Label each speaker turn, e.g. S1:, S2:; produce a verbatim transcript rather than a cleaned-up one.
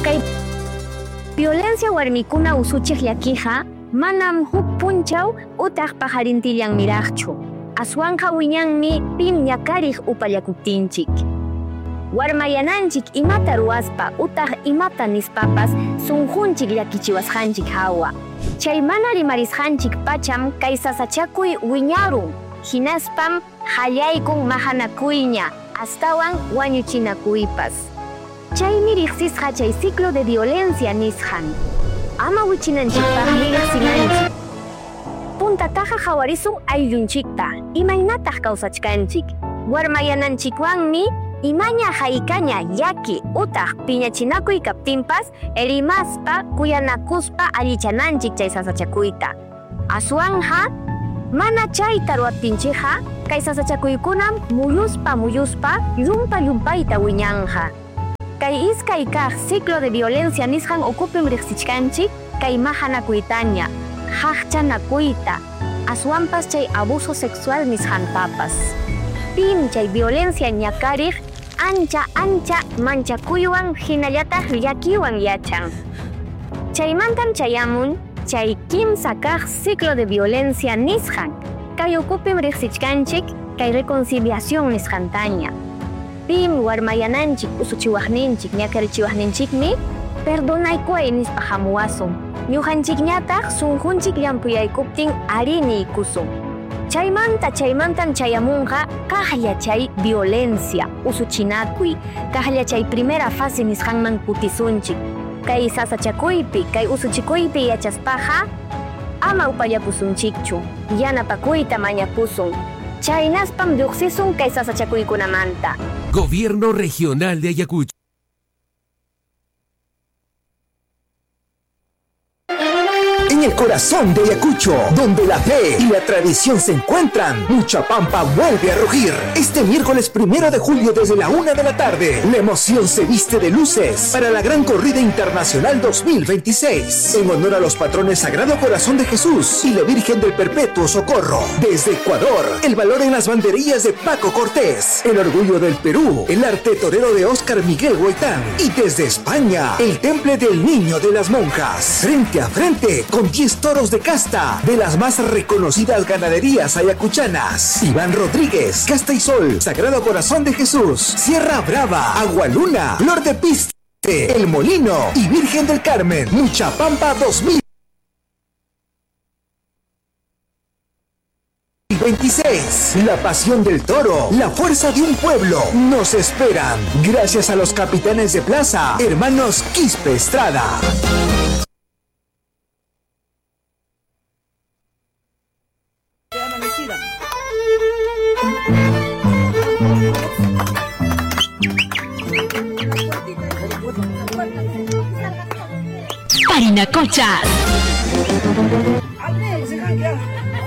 S1: Kay violencia warmikuna usuchiq llakiqa manam huk punchaw utaq pajarintillan miraqchu. Aswanqa wiñanmi pim ñakariq upallakuptinchik. Warmayananchik imata ruwaspa utaq imata nispapas sunqunchik llakichiwasqanchik hawa. Chay mana rimarisqanchik pacham kay sasachakuy wiñarun. Hinaspam hallaykun mahanakuyña astawan wañuchinakuypas. Chaymi riqsisqa chay ciclo de violencia nisqan. Ama wichinanchikpaqmi riqsinanchik. Puntataqa qhawarisun ayllunchikta, imaynataq kawsachkanchik. Warmayananchikwanmi imaña haykaña yaki utaq piñachinakuy kaptinpas erimaspa kuyanakuspa allichananchik chay sasachakuyta. Aswanja mana chayta ruwaptinchikqa kay sasachakuykunam muyuspa muyuspa llumpa llumpayta wiñanja. Kay iskay kaq ciclo de violencia nisqan ukupim riqsichkanchik kay mahanakuytaña, haqchanakuyta, aswanpas chay abuso sexual nisqantapas. Pim chay violencia ñakariq ancha ancha manchakuywan hinallataq llakiwan yachan. Chaymantam chayamun chay kimsa kaq ciclo de violencia nisqan. Kay ukupim riqsichkanchik kay reconciliación nisqantaña. Pim warmayananchik usuchiwaqninchik ñakarichiwaqninchikmi perdonaykuay nispa hamuwasun. Ñuqanchikñataq sunqunchik llampuyaykuptin ari niykusun. Chaymanta chaymantam chayamunqa kaqlla chay violencia usuchinakuy, kaqlla chay primera fase nisqanman kutisunchik. Kay sasachakuypi, kay usuchikuypi yachaspaqa ama upallapusunchikchu, yanapakuyta mañapusun. Chaynaspam lluqsisun kay sasachakuykunamanta.
S2: Gobierno Regional de Ayacucho.
S3: En el corazón de Ayacucho, donde la fe y la tradición se encuentran, Muchapampa vuelve a rugir. Este miércoles primero de julio desde la una de la tarde, la emoción se viste de luces para la gran corrida internacional dos mil veintiséis, en honor a los patrones Sagrado Corazón de Jesús y la Virgen del Perpetuo Socorro. Desde Ecuador, el valor en las banderillas de Paco Cortés, el orgullo del Perú, el arte torero de Óscar Miguel Huaytán, y desde España, el temple del Niño de las Monjas. Frente a frente, con diez toros de casta de las más reconocidas ganaderías ayacuchanas: Iván Rodríguez, Casta y Sol, Sagrado Corazón de Jesús, Sierra Brava, Agualuna, Flor de Piste, El Molino y Virgen del Carmen. Muchapampa dos mil veintiséis. La pasión del toro, la fuerza de un pueblo nos esperan. Gracias a los capitanes de plaza, hermanos Quispe Estrada.
S4: Parinacochas.